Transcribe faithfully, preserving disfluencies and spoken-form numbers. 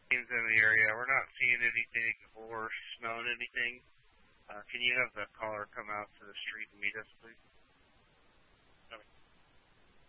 Teams in the area. We're not seeing anything or smelling anything. Uh, can you have the caller come out to the street and meet us, please?